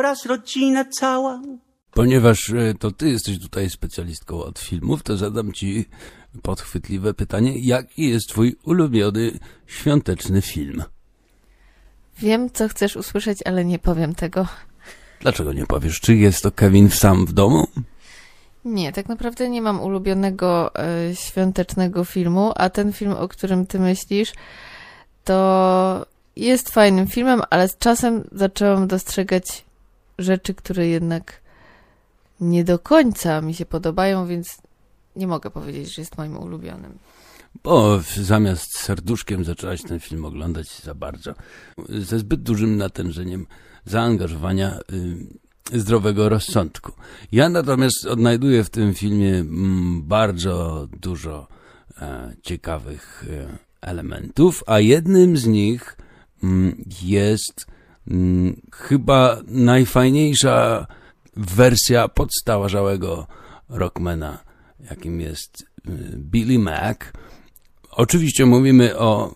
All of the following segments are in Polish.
teraz rodzina cała. Ponieważ to ty jesteś tutaj specjalistką od filmów, to zadam ci podchwytliwe pytanie. Jaki jest twój ulubiony świąteczny film? Wiem, co chcesz usłyszeć, ale nie powiem tego. Dlaczego nie powiesz? Czy jest to Kevin sam w domu? Nie, tak naprawdę nie mam ulubionego świątecznego filmu, a ten film, o którym ty myślisz, to jest fajnym filmem, ale z czasem zaczęłam dostrzegać rzeczy, które jednak nie do końca mi się podobają, więc nie mogę powiedzieć, że jest moim ulubionym. Bo zamiast serduszkiem zaczęłaś ten film oglądać za bardzo. Ze zbyt dużym natężeniem zaangażowania zdrowego rozsądku. Ja natomiast odnajduję w tym filmie bardzo dużo ciekawych elementów, a jednym z nich jest chyba najfajniejsza wersja podstarzałego rockmana, jakim jest Billy Mac. Oczywiście mówimy o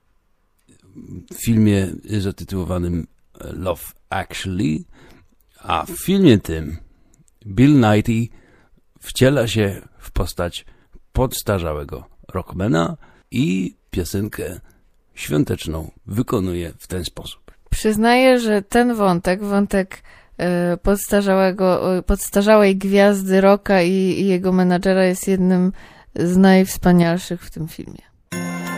filmie zatytułowanym Love Actually, a w filmie tym Bill Nighy wciela się w postać podstarzałego rockmana i piosenkę świąteczną wykonuje w ten sposób. Przyznaję, że ten wątek podstarzałej gwiazdy rocka i jego menadżera jest jednym z najwspanialszych w tym filmie.